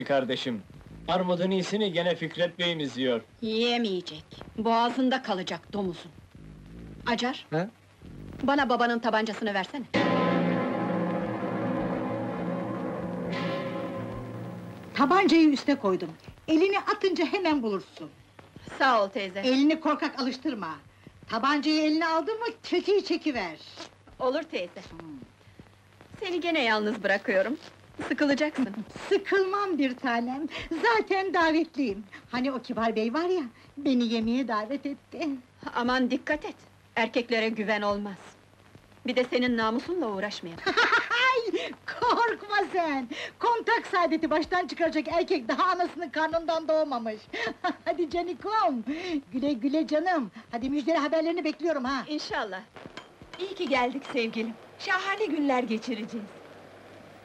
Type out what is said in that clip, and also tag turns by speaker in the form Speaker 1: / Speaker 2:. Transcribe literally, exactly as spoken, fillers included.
Speaker 1: kardeşim. Armudun iyisini gene Fikret Bey'imiz yiyor.
Speaker 2: Yiyemeyecek. Boğazında kalacak domuzun. Acar,
Speaker 3: Ha?
Speaker 2: bana babanın tabancasını versene.
Speaker 4: Tabancayı üste koydum. Elini atınca hemen bulursun.
Speaker 2: Sağ ol teyze.
Speaker 4: Elini korkak alıştırma. Tabancayı eline aldın mı, çekiyi çekiver.
Speaker 2: Olur teyze. Seni gene yalnız bırakıyorum. Sıkılacaksın.
Speaker 4: Sıkılmam bir tanem, zaten davetliyim. Hani o kibar bey var ya, beni yemeğe davet etti.
Speaker 2: Aman dikkat et! Erkeklere güven olmaz. Bir de senin namusunla uğraşmayalım.
Speaker 4: Ay, korkma sen! Kontak saadeti baştan çıkaracak erkek daha anasının karnından doğmamış. Hadi canikom! Güle güle canım! Hadi müjdeli haberlerini bekliyorum ha!
Speaker 2: İnşallah. İyi ki geldik sevgilim. Şahane günler geçireceğiz.